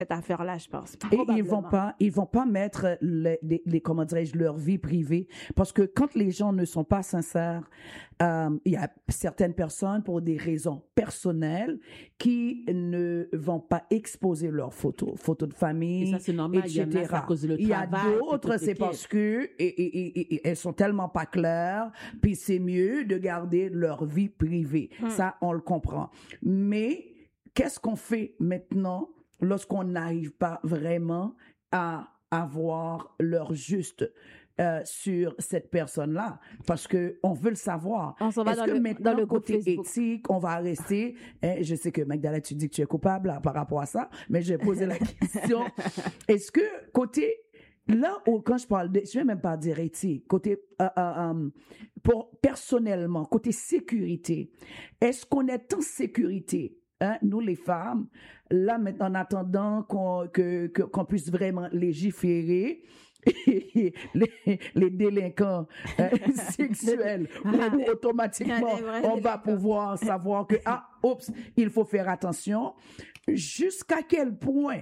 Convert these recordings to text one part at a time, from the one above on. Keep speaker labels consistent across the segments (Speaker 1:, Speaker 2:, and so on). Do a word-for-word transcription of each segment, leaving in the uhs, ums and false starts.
Speaker 1: cette affaire-là, je pense.
Speaker 2: Et ils vont pas, ils vont pas mettre les, les, les comment dirais-je, leur vie privée, parce que quand les gens ne sont pas sincères, euh, il y a certaines personnes pour des raisons personnelles qui ne vont pas exposer leurs photos, photos de famille,
Speaker 3: et ça c'est normal.
Speaker 2: et cetera.
Speaker 3: Il y en a, c'est à cause de le
Speaker 2: il y a
Speaker 3: travail,
Speaker 2: d'autres, c'est parce que et, et, et, et, elles sont tellement pas claires, puis c'est mieux de garder leur vie privée. Hmm. Ça, on le comprend. Mais qu'est-ce qu'on fait maintenant lorsqu'on n'arrive pas vraiment à avoir l'heure juste euh, sur cette personne-là? Parce que on veut le savoir.
Speaker 1: On s'en va
Speaker 2: Est-ce
Speaker 1: dans
Speaker 2: que
Speaker 1: le,
Speaker 2: maintenant,
Speaker 1: dans le
Speaker 2: côté
Speaker 1: Facebook.
Speaker 2: éthique, on va rester... Hein, je sais que, Magdalena, tu dis que tu es coupable là, par rapport à ça, mais je vais poser la question. Est-ce que côté... Là où, quand je parle de... Je vais même pas dire éthique. Côté... Euh, euh, euh, pour, personnellement, côté sécurité, est-ce qu'on est en sécurité? Hein, nous les femmes, là maintenant en attendant qu'on que, que qu'on puisse vraiment légiférer les, les délinquants euh, sexuels, où automatiquement on va pouvoir savoir que ah oups, il faut faire attention. Jusqu'à quel point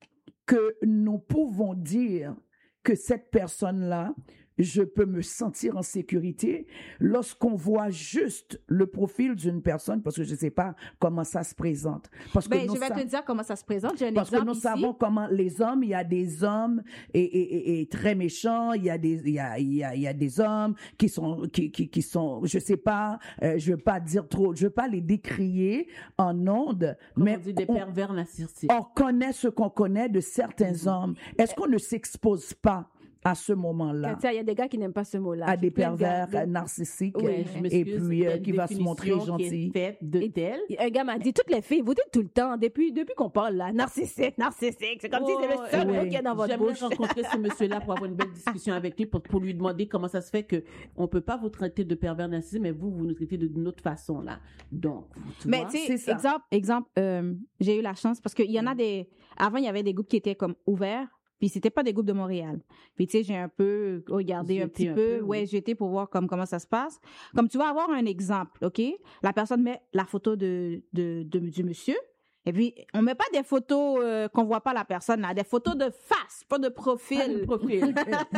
Speaker 2: que nous pouvons dire que cette personne-là, je peux me sentir en sécurité lorsqu'on voit juste le profil d'une personne, parce que je ne sais pas comment ça se présente. Parce que
Speaker 1: ben,
Speaker 2: nous
Speaker 1: je vais
Speaker 2: sa-
Speaker 1: te dire comment ça se présente. J'ai un
Speaker 2: parce
Speaker 1: exemple
Speaker 2: que nous
Speaker 1: ici.
Speaker 2: savons comment les hommes, il y a des hommes et, et, et, et très méchants, il y a des il y a il y a il y a des hommes qui sont qui qui qui sont je sais pas, euh, je veux pas dire trop, je veux pas les décrier en ondes,
Speaker 3: Comme
Speaker 2: mais
Speaker 3: on dit, des
Speaker 2: on-
Speaker 3: pervers narcissiques.
Speaker 2: on connaît ce qu'on connaît de certains
Speaker 1: Mm-hmm.
Speaker 2: hommes. Est-ce qu'on ne s'expose pas à ce moment-là
Speaker 1: Katia, il y a des gars qui n'aiment pas ce mot-là.
Speaker 2: à des
Speaker 1: Plein de gars,
Speaker 2: pervers
Speaker 1: des-
Speaker 2: narcissiques
Speaker 1: Oui,
Speaker 3: je
Speaker 2: et
Speaker 3: m'excuse,
Speaker 2: puis
Speaker 3: il y a
Speaker 2: euh,
Speaker 3: une
Speaker 2: qui va se montrer
Speaker 3: définition qui
Speaker 2: gentil?
Speaker 3: est faite de
Speaker 1: Et-
Speaker 3: tel.
Speaker 1: Un gars m'a dit, toutes les filles, vous dites tout le temps, depuis, depuis qu'on parle là, narcissique, narcissique. C'est comme si
Speaker 3: Oh,
Speaker 1: c'est le seul
Speaker 2: oui.
Speaker 1: mot qu'il y a dans votre
Speaker 3: J'aimerais
Speaker 1: bouche.
Speaker 3: rencontrer ce monsieur-là pour avoir une belle discussion avec lui, pour, pour lui demander comment ça se fait que on peut pas vous traiter de pervers narcissique, mais vous, vous nous traitez de- d'une autre façon, là. Donc, tu
Speaker 1: Mais
Speaker 3: vois,
Speaker 1: tu
Speaker 2: c'est
Speaker 1: sais,
Speaker 2: ça.
Speaker 1: exemple, exemple, euh, j'ai eu la chance parce qu'il y en a des. Avant, il y avait des groupes qui étaient comme ouverts, puis c'était pas des groupes de Montréal. Puis tu sais, j'ai un peu regardé
Speaker 3: J'ai
Speaker 1: un
Speaker 3: été
Speaker 1: petit
Speaker 3: un
Speaker 1: peu,
Speaker 3: peu,
Speaker 1: ouais,
Speaker 3: oui.
Speaker 1: j'ai été pour voir comme comment ça se passe. Comme tu vas avoir un exemple, ok La personne met la photo de de, de du monsieur. Et puis, on met pas des photos euh, qu'on voit pas la personne, là, des photos de face, pas de profil.
Speaker 3: pas de profil.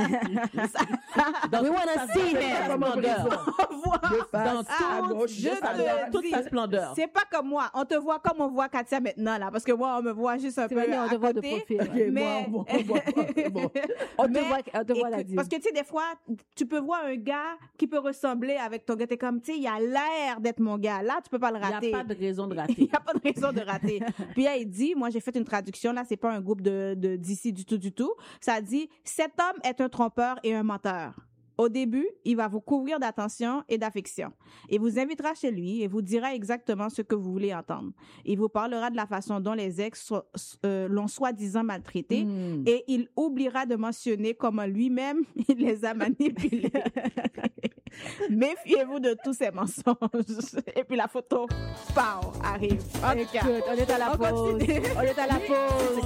Speaker 3: Dans
Speaker 1: We
Speaker 3: toute
Speaker 1: wanna
Speaker 3: sa-
Speaker 1: see
Speaker 3: dans
Speaker 1: him.
Speaker 3: sa splendeur.
Speaker 1: On voit.
Speaker 2: De face,
Speaker 3: Dans
Speaker 2: à
Speaker 3: toute-
Speaker 2: gauche,
Speaker 1: je
Speaker 2: de
Speaker 1: te
Speaker 2: à droite.
Speaker 3: toute sa splendeur.
Speaker 1: C'est pas comme moi. On te voit comme on voit Katia maintenant, là. Parce que moi, on me voit juste un
Speaker 4: C'est
Speaker 1: peu
Speaker 4: vrai,
Speaker 1: à
Speaker 4: on te voit de
Speaker 1: côté.
Speaker 4: profil.
Speaker 2: Ok,
Speaker 1: Mais-
Speaker 2: bon, bon, bon, bon, bon.
Speaker 4: On te
Speaker 1: Mais,
Speaker 4: voit, on te voit la
Speaker 1: écoute,
Speaker 4: dîme.
Speaker 1: parce que tu sais, des fois, tu peux voir un gars qui peut ressembler avec ton gars. T'es comme, tu sais, il a l'air d'être mon gars. Là, tu peux pas le
Speaker 3: Il n'y
Speaker 1: rater.
Speaker 3: a pas de raison de
Speaker 1: Il
Speaker 3: rater.
Speaker 1: n'y a pas de raison de rater. Puis là, il dit, moi, j'ai fait une traduction, là, c'est pas un groupe de, de, d'ici du tout, du tout. Ça dit, cet homme est un trompeur et un menteur. Au début, il va vous couvrir d'attention et d'affection. Il vous invitera chez lui et vous dira exactement ce que vous voulez entendre. Il vous parlera de la façon dont les ex so- euh, l'ont soi-disant maltraité
Speaker 2: Hmm.
Speaker 1: et il oubliera de mentionner comment lui-même il les a manipulés. Méfiez-vous de tous ces mensonges. Et puis la photo, pow, arrive. En tout cas,
Speaker 4: Écoute, on est à la
Speaker 1: on
Speaker 4: pause.
Speaker 1: continue.
Speaker 4: On est à la pause.